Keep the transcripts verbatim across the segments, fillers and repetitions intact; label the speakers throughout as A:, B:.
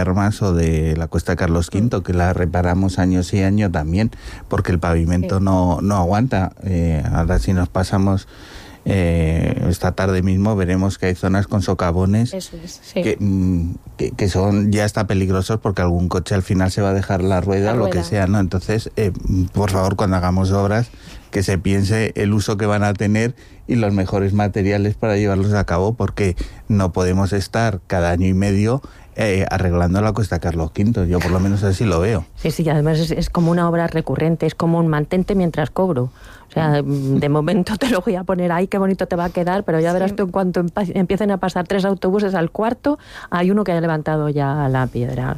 A: Armas o de la Cuesta Carlos Quinto, que la reparamos años y años también, porque el pavimento sí. no, no aguanta. Eh, ahora si nos pasamos eh, esta tarde mismo veremos que hay zonas con socavones
B: Eso es, sí.
A: que, que, que son ya está peligrosos porque algún coche al final se va a dejar la rueda o lo que sea, ¿no? Entonces, eh, por favor, cuando hagamos obras, que se piense el uso que van a tener y los mejores materiales para llevarlos a cabo, porque no podemos estar cada año y medio eh, arreglando la Cuesta Carlos Quinto. Yo por lo menos así lo veo.
C: Sí, sí, además es, es como una obra recurrente, es como un mantente mientras cobro. O sea, de momento te lo voy a poner ahí, qué bonito te va a quedar, pero ya verás sí. tú en cuanto empiecen a pasar tres autobuses al cuarto, hay uno que ha levantado ya la piedra.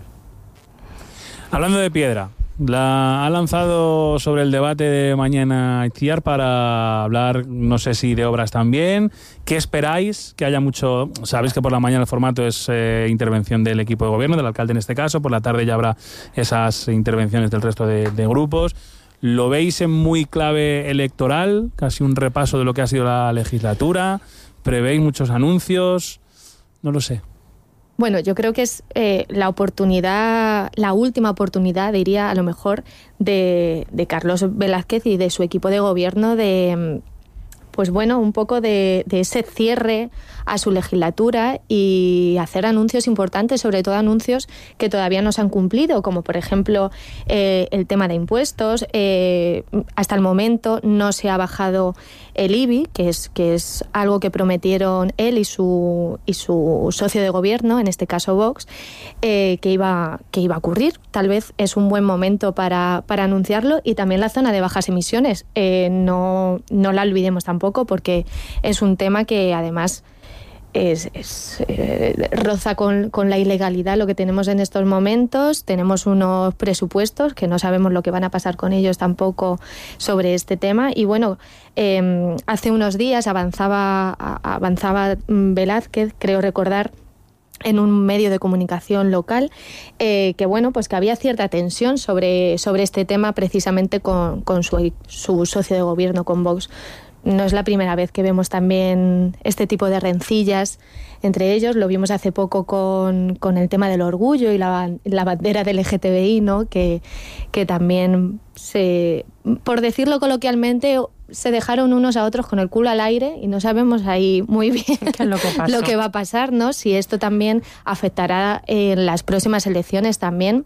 D: Hablando de piedra, la ha lanzado sobre el debate de mañana Itziar para hablar, no sé si de obras también. ¿Qué esperáis? Que haya mucho... Sabéis que por la mañana el formato es eh, intervención del equipo de gobierno, del alcalde en este caso. Por la tarde ya habrá esas intervenciones del resto de, de grupos. ¿Lo veis en muy clave electoral? Casi un repaso de lo que ha sido la legislatura. ¿Prevéis muchos anuncios? No lo sé.
B: Bueno, yo creo que es eh, la oportunidad, la última oportunidad, diría a lo mejor, de, de Carlos Velázquez y de su equipo de gobierno de, pues bueno, un poco de, de ese cierre a su legislatura y hacer anuncios importantes, sobre todo anuncios que todavía no se han cumplido, como por ejemplo eh, el tema de impuestos. Eh, hasta el momento no se ha bajado el I B I, que es, que es algo que prometieron él y su, y su socio de gobierno, en este caso Vox, eh, que, iba, que iba a ocurrir. Tal vez es un buen momento para, para anunciarlo, y también la zona de bajas emisiones. Eh, no, no la olvidemos tampoco, porque es un tema que además Es, es, eh, roza con, con la ilegalidad lo que tenemos en estos momentos. Tenemos unos presupuestos que no sabemos lo que van a pasar con ellos tampoco sobre este tema. Y bueno, eh, hace unos días avanzaba, avanzaba Velázquez, creo recordar, en un medio de comunicación local, eh, que bueno, pues que había cierta tensión sobre, sobre este tema precisamente con, con su, su socio de gobierno, con Vox. No es la primera vez que vemos también este tipo de rencillas entre ellos. Lo vimos hace poco con, con el tema del orgullo y la, la bandera del L G T B I, ¿no? Que, que también, se, por decirlo coloquialmente, se dejaron unos a otros con el culo al aire, y no sabemos ahí muy bien
C: ¿Qué es lo que pasó?
B: lo que va a pasar, ¿no? Si esto también afectará en las próximas elecciones también.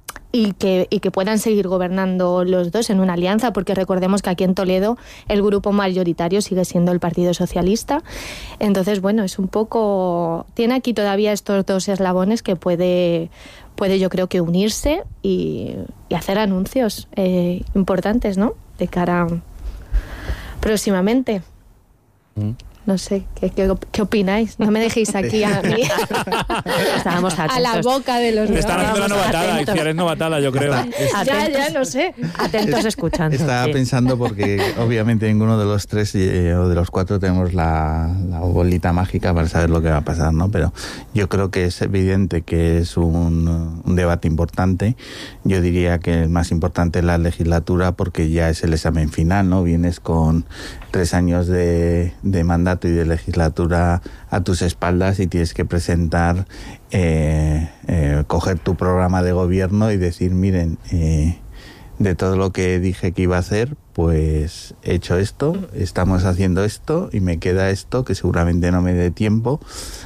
B: Y que, y que puedan seguir gobernando los dos en una alianza, porque recordemos que aquí en Toledo el grupo mayoritario sigue siendo el Partido Socialista. Entonces, bueno, es un poco... Tiene aquí todavía estos dos eslabones que puede, puede yo creo que unirse y, y hacer anuncios eh, importantes, ¿no? De cara próximamente. Mm. No sé, ¿qué, qué, ¿qué opináis? No me dejéis aquí a mí.
C: Estábamos atentos.
B: A la boca de los...
D: Te están haciendo la novatada, Itziar es novatada, yo creo.
B: Ya, ya, no sé.
C: Atentos escuchando.
A: Estaba sí. pensando porque obviamente ninguno de los tres eh, o de los cuatro tenemos la, la bolita mágica para saber lo que va a pasar, ¿no? Pero yo creo que es evidente que es un, un debate importante. Yo diría que el más importante es la legislatura, porque ya es el examen final, ¿no? Vienes con tres años de, de mandato y de legislatura a tus espaldas y tienes que presentar, eh, eh, coger tu programa de gobierno y decir, miren, eh, de todo lo que dije que iba a hacer, pues he hecho esto, estamos haciendo esto y me queda esto que seguramente no me dé tiempo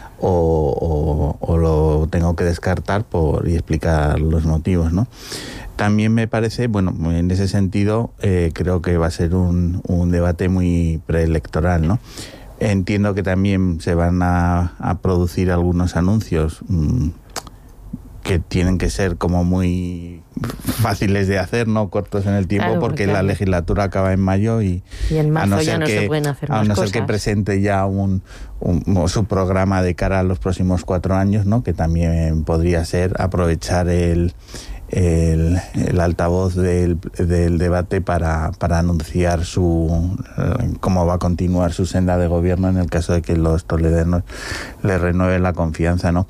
A: o, o, o lo tengo que descartar por y explicar los motivos, ¿no? También me parece, bueno, en ese sentido eh, creo que va a ser un, un debate muy preelectoral, ¿no? Entiendo que también se van a, a producir algunos anuncios mmm, que tienen que ser como muy fáciles de hacer, ¿no? Cortos en el tiempo, claro, porque claro. la legislatura acaba en mayo y,
C: y en marzo
A: a no
C: ya
A: ser
C: no
A: que,
C: se pueden hacer
A: a
C: más
A: no
C: cosas.
A: ser que presente ya un, un, su programa de cara a los próximos cuatro años, ¿no? Que también podría ser aprovechar el El, el altavoz del, del debate para, para anunciar su cómo va a continuar su senda de gobierno en el caso de que los toledanos le renueven la confianza, ¿no?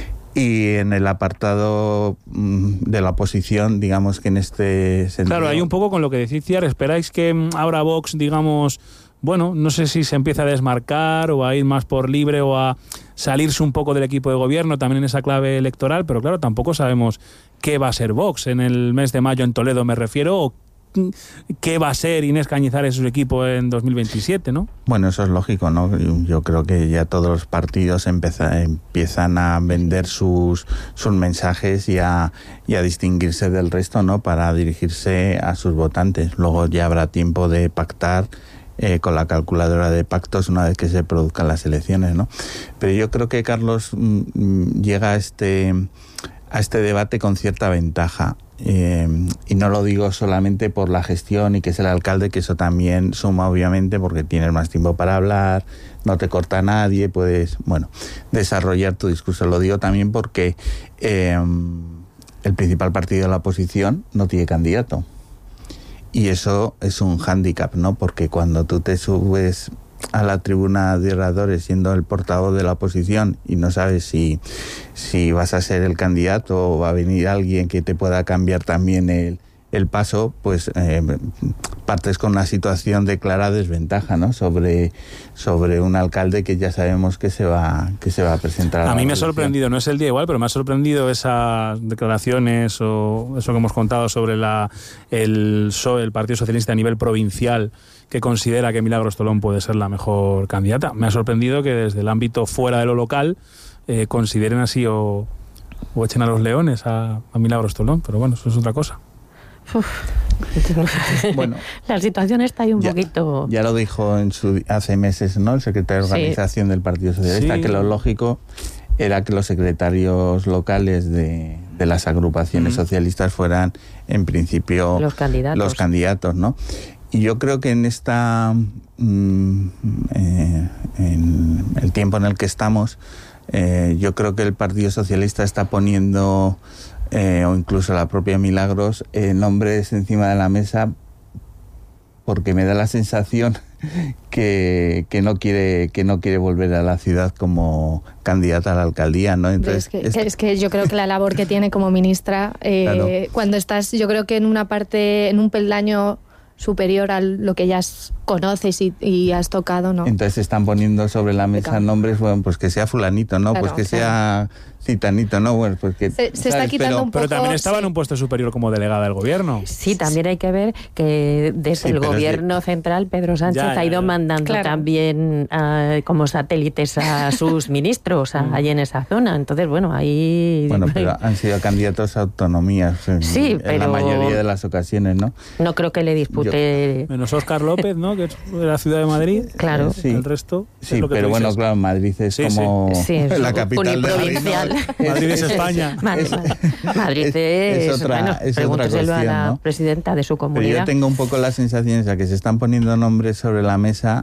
A: Y en el apartado de la oposición, digamos que en este sentido...
D: Claro, hay un poco con lo que decís, Itziar, ¿esperáis que ahora Vox, digamos, bueno, no sé si se empieza a desmarcar o a ir más por libre o a salirse un poco del equipo de gobierno también en esa clave electoral, pero claro, tampoco sabemos qué va a ser Vox en el mes de mayo en Toledo, me refiero, o qué va a ser Inés Cañizares y su equipo en dos mil veintisiete, ¿no?
A: Bueno, eso es lógico, ¿no? Yo creo que ya todos los partidos empeza, empiezan a vender sus, sus mensajes y a, y a distinguirse del resto, ¿no? Para dirigirse a sus votantes. Luego ya habrá tiempo de pactar Eh, con la calculadora de pactos una vez que se produzcan las elecciones, ¿no? Pero yo creo que Carlos mm, llega a este, a este debate con cierta ventaja. Eh, y no lo digo solamente por la gestión y que es el alcalde, que eso también suma obviamente porque tienes más tiempo para hablar, no te corta nadie, puedes, bueno, desarrollar tu discurso. Lo digo también porque eh, el principal partido de la oposición no tiene candidato. Y eso es un hándicap, ¿no? Porque cuando tú te subes a la tribuna de oradores siendo el portavoz de la oposición y no sabes si, si vas a ser el candidato o va a venir alguien que te pueda cambiar también el, el paso, pues eh, partes con una situación de clara desventaja, ¿no? Sobre, sobre un alcalde que ya sabemos que se va, que se va a presentar. A,
D: a mí me ha
A: elección.
D: sorprendido, no es el día igual, pero me ha sorprendido esas declaraciones o eso que hemos contado sobre la el P S O E, el Partido Socialista a nivel provincial, que considera que Milagros Tolón puede ser la mejor candidata. Me ha sorprendido que desde el ámbito fuera de lo local eh, consideren así o, o echen a los leones a, a Milagros Tolón, pero bueno, eso es otra cosa.
C: Uf. Bueno, la situación está ahí un
A: ya,
C: poquito...
A: Ya lo dijo en su, hace meses, ¿no? El secretario de Organización sí. del Partido Socialista, sí. que lo lógico era que los secretarios locales de, de las agrupaciones mm. socialistas fueran, en principio,
C: los candidatos.
A: los candidatos, ¿no? Y yo creo que en esta mmm, eh, en el tiempo en el que estamos, eh, yo creo que el Partido Socialista está poniendo... Eh, o incluso la propia Milagros, eh, nombres encima de la mesa, porque me da la sensación que, que no quiere que no quiere volver a la ciudad como candidata a la alcaldía, ¿no? Entonces
B: es que, es... es que yo creo que la labor que tiene como ministra, eh, claro. cuando estás, yo creo que en una parte, en un peldaño superior a lo que ya conoces y, y has tocado, ¿no?
A: Entonces se están poniendo sobre la mesa claro. nombres, bueno, pues que sea fulanito, ¿no? Claro, pues que claro. sea citanito, ¿no? Bueno, pues que,
B: se, se está quitando
A: pero,
B: un poco...
D: Pero también estaba sí. en un puesto superior como delegada del gobierno.
C: Sí, también hay que ver que desde sí, el gobierno sí. central Pedro Sánchez ya, ya, ha ido ya. mandando claro. también uh, como satélites a sus ministros a, allí en esa zona. Entonces, bueno, ahí...
A: Bueno, pero han sido candidatos a autonomías en,
C: sí,
A: en
C: pero...
A: la mayoría de las ocasiones, ¿no?
C: No creo que le dispute...
D: Yo... Menos Óscar López, ¿no? Que es de la ciudad de Madrid.
C: Claro.
A: Sí.
D: El resto...
A: Sí,
D: es lo que
A: pero bueno, claro, Madrid es sí, como
C: sí. Sí,
A: la capital de Madrid.
D: ¿no? Madrid es España.
C: Madrid, Madrid es, es, es otra, bueno, es otra cuestión, a la
A: ¿no?
C: presidenta de su comunidad.
A: Pero yo tengo un poco la sensación esa que se están poniendo nombres sobre la mesa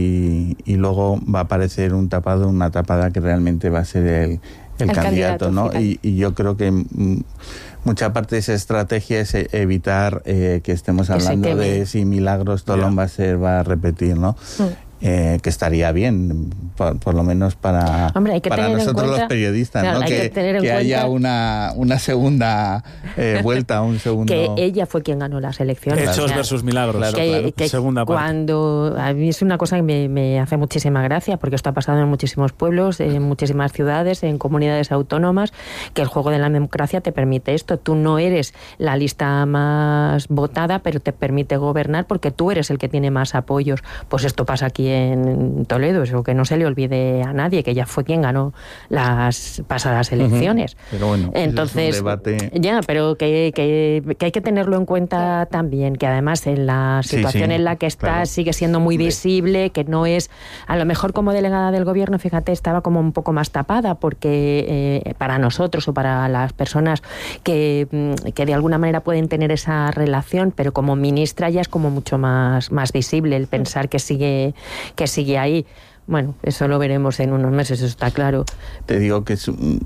A: y, y luego va a aparecer un tapado, una tapada que realmente va a ser el, el, el candidato, candidato, ¿no? Y, y yo creo que mm, mucha parte de esa estrategia es evitar eh, que estemos hablando que de si Milagros Tolón yeah. va a ser, va a repetir, ¿no? Mm. Eh, que estaría bien, por, por lo menos para,
C: Hombre, hay que
A: para nosotros
C: cuenta,
A: los periodistas,
C: claro,
A: ¿no?
C: que,
A: que, que haya una, una segunda eh, vuelta, un segundo...
C: Que ella fue quien ganó las elecciones.
D: Hechos claro. versus Milagros.
A: Claro,
C: que,
A: claro.
C: Que
D: segunda parte.
C: Cuando, a mí es una cosa que me, me hace muchísima gracia, porque esto ha pasado en muchísimos pueblos, en muchísimas ciudades, en comunidades autónomas, que el juego de la democracia te permite esto. Tú no eres la lista más votada, pero te permite gobernar porque tú eres el que tiene más apoyos. Pues esto pasa aquí en Toledo, eso que no se le olvide a nadie, que ya fue quien ganó las pasadas elecciones.
A: Uh-huh. Pero bueno,
C: entonces,
A: es un debate...
C: ya, pero que, que, que hay que tenerlo en cuenta también, que además en la situación sí, sí, en la que está claro. sigue siendo muy visible, que no es, a lo mejor como delegada del gobierno, fíjate, estaba como un poco más tapada, porque eh, para nosotros o para las personas que, que de alguna manera pueden tener esa relación, pero como ministra ya es como mucho más, más visible el pensar que sigue, que sigue ahí. Bueno, eso lo veremos en unos meses, eso está claro.
A: Te digo que es,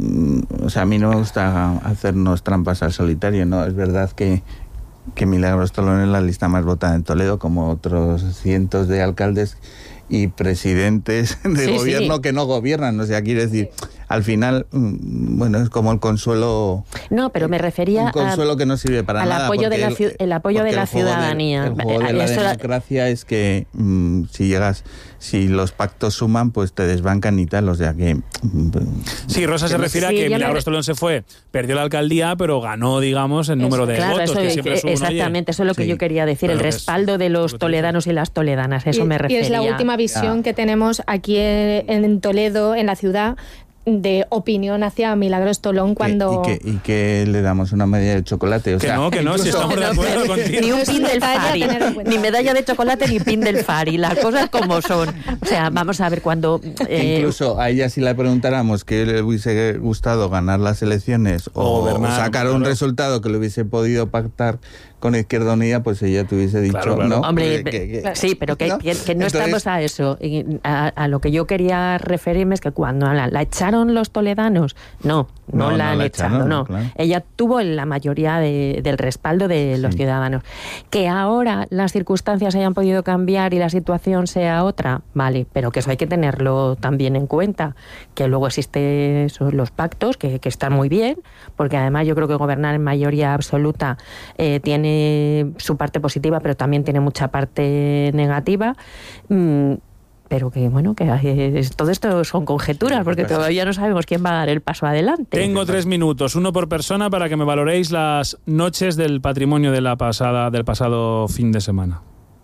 A: o sea, a mí no me gusta hacernos trampas al solitario, ¿no? Es verdad que, que Milagros Tolón es la lista más votada en Toledo, como otros cientos de alcaldes y presidentes de sí, gobierno sí. que no gobiernan. O sea, quiere decir, al final, bueno, es como el consuelo.
C: No, pero me refería
A: un consuelo
C: a,
A: que no sirve para
C: al
A: nada.
C: apoyo de la,
A: el,
C: el apoyo de la
A: el
C: ciudadanía.
A: De, el juego de la
C: Eso,
A: democracia es que mmm, si llegas, si los pactos suman, pues te desbancan y tal, o sea que... Mmm,
D: sí, Rosa se refiere sí, a que Milagros me... Tolón se fue, perdió la alcaldía, pero ganó, digamos, el número eso, de
C: claro,
D: votos.
C: Eso,
D: que siempre
C: que,
D: es un,
C: exactamente,
D: oye,
C: eso es lo que
A: sí,
C: yo quería decir, el respaldo de los toledanos y las toledanas, eso
B: y,
C: me refería.
B: Y es la última visión
A: ya.
B: que tenemos aquí en Toledo, en la ciudad, de opinión hacia Milagros Tolón cuando...
A: ¿Y que, y que le damos una medalla de chocolate? O
D: que
A: sea,
D: no, que no, si estamos de acuerdo contigo.
C: Ni un pin del Fari, ni medalla de chocolate ni pin del Fari, las cosas como son. O sea, vamos a ver cuando...
A: Eh... Incluso a ella si le preguntáramos que le hubiese gustado ganar las elecciones o, o, o sacar un claro. resultado que le hubiese podido pactar con Izquierda Unida, pues ella te hubiese dicho,
D: claro, claro.
A: ¿no?
C: Hombre,
A: que, que, que,
C: sí, pero que no, que, que no
A: Entonces,
C: estamos a eso. A, a lo que yo quería referirme es que cuando la, la echaron los toledanos, no, no, no la no han la echado, echaron, no. Claro. Ella tuvo la mayoría de, del respaldo de los sí. ciudadanos. Que ahora las circunstancias hayan podido cambiar y la situación sea otra, vale, pero que eso hay que tenerlo también en cuenta, que luego existen los pactos, que, que están muy bien, porque además yo creo que gobernar en mayoría absoluta eh, tiene su parte positiva, pero también tiene mucha parte negativa. Mm, pero que, bueno, que es, todo esto son conjeturas, porque todavía no sabemos quién va a dar el paso adelante.
D: Tengo tres minutos, uno por persona, para que me valoréis las noches del patrimonio de la pasada, del pasado fin de semana.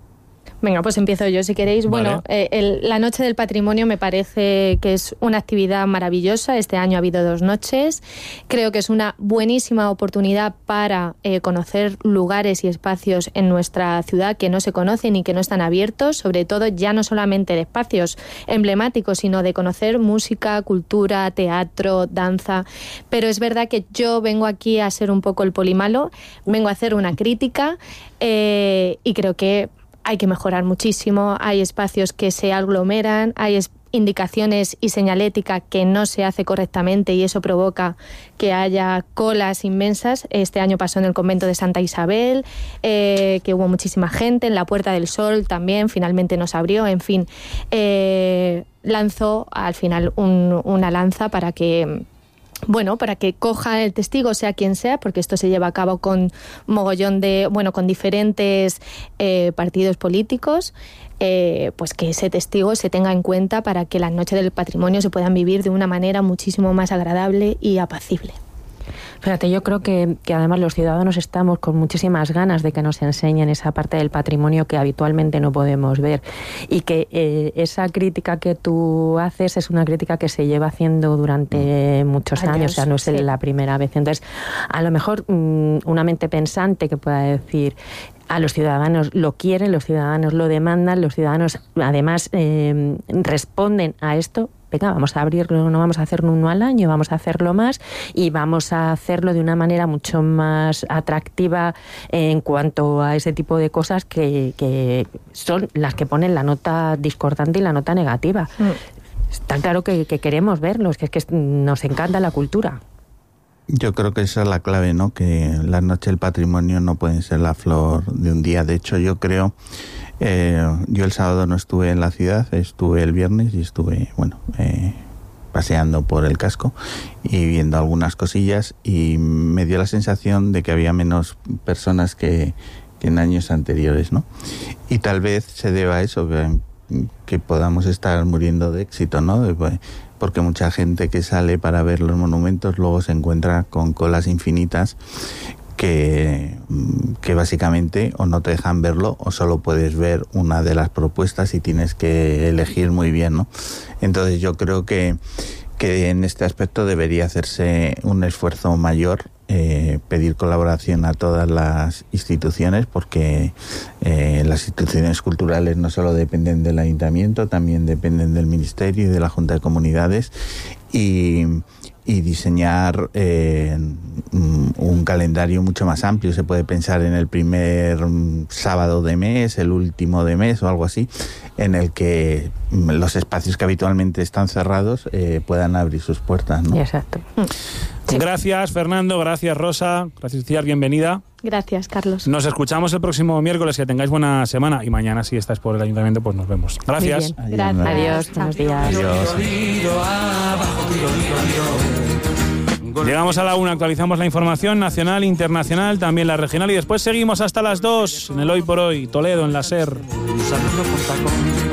B: Venga, pues empiezo yo si queréis. Vale. Bueno, eh, el, la Noche del Patrimonio me parece que es una actividad maravillosa. Este año ha habido dos noches. Creo que es una buenísima oportunidad para eh, conocer lugares y espacios en nuestra ciudad que no se conocen y que no están abiertos, sobre todo ya no solamente de espacios emblemáticos, sino de conocer música, cultura, teatro, danza. Pero es verdad que yo vengo aquí a ser un poco el polimalo, vengo a hacer una crítica eh, y creo que hay que mejorar muchísimo, hay espacios que se aglomeran, hay es- indicaciones y señalética que no se hace correctamente y eso provoca que haya colas inmensas. Este año pasó en el convento de Santa Isabel, eh, que hubo muchísima gente, en la Puerta del Sol también, finalmente nos abrió, en fin. Eh, lanzó al final un, una lanza para que... Bueno, para que coja el testigo, sea quien sea, porque esto se lleva a cabo con mogollón de, bueno, con diferentes eh, partidos políticos, eh, pues que ese testigo se tenga en cuenta para que las noches del patrimonio se puedan vivir de una manera muchísimo más agradable y apacible.
C: Fíjate, yo creo que, que además los ciudadanos estamos con muchísimas ganas de que nos enseñen esa parte del patrimonio que habitualmente no podemos ver y que eh, esa crítica que tú haces es una crítica que se lleva haciendo durante muchos años, años o sea, no es sí. la primera vez. Entonces, a lo mejor mmm, una mente pensante que pueda decir... A los ciudadanos lo quieren, los ciudadanos lo demandan, los ciudadanos además eh, responden a esto. Venga, vamos a abrirlo, no vamos a hacerlo uno al año, vamos a hacerlo más y vamos a hacerlo de una manera mucho más atractiva en cuanto a ese tipo de cosas que, que son las que ponen la nota discordante y la nota negativa. Mm. Está claro que, que queremos verlos, que es que nos encanta la cultura.
A: Yo creo que esa es la clave, ¿no? Que las noches del patrimonio no pueden ser la flor de un día. De hecho, yo creo, eh, yo el sábado no estuve en la ciudad, estuve el viernes y estuve, bueno, eh, paseando por el casco y viendo algunas cosillas y me dio la sensación de que había menos personas que, que en años anteriores, ¿no? Y tal vez se deba a eso, que, que podamos estar muriendo de éxito, ¿no? De, pues, porque mucha gente que sale para ver los monumentos luego se encuentra con colas infinitas que, que básicamente o no te dejan verlo o solo puedes ver una de las propuestas y tienes que elegir muy bien, ¿no? Entonces yo creo que, que en este aspecto debería hacerse un esfuerzo mayor, eh, pedir colaboración a todas las instituciones, porque eh, las instituciones culturales no solo dependen del ayuntamiento, también dependen del ministerio y de la Junta de Comunidades, y, y diseñar eh, un calendario mucho más amplio. Se puede pensar en el primer sábado de mes, el último de mes o algo así, en el que los espacios que habitualmente están cerrados eh, puedan abrir sus puertas, ¿no?
C: Exacto. Sí.
D: Gracias, Fernando, gracias, Rosa, gracias, Itziar, bienvenida.
B: Gracias, Carlos.
D: Nos escuchamos el próximo miércoles, que tengáis buena semana, y mañana, si estáis por el ayuntamiento, pues nos vemos. Gracias.
C: Muy bien.
B: Gracias.
C: Adiós,
B: Chao.
C: buenos días.
A: Adiós.
D: Llegamos a la una, actualizamos la información nacional, internacional, también la regional, y después seguimos hasta las dos en el Hoy por Hoy, Toledo, en la SER.
E: Usando con tacón.